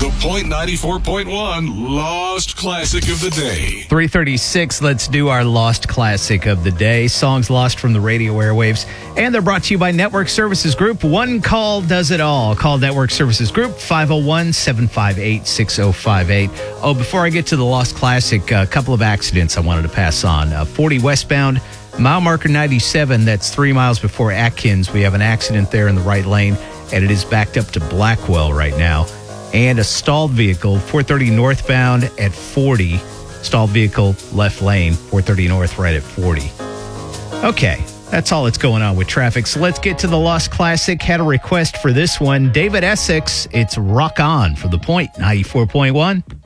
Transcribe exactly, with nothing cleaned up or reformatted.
The Point ninety-four point one Lost Classic of the Day. three thirty-six, let's do our Lost Classic of the Day. Songs lost from the radio airwaves. And they're brought to you by Network Services Group. One call does it all. Call Network Services Group, five oh one, seven five eight, six oh five eight. Oh, before I get to the Lost Classic, a couple of accidents I wanted to pass on. Uh, forty westbound, mile marker ninety-seven, that's three miles before Atkins. We have an accident there in the right lane, and it is backed up to Blackwell right now. And a stalled vehicle, four thirty northbound at forty. Stalled vehicle, left lane, four thirty north, right at forty. Okay, that's all that's going on with traffic. So let's get to the Lost Classic. Had a request for this one. David Essex, it's Rock On for The Point ninety-four point one.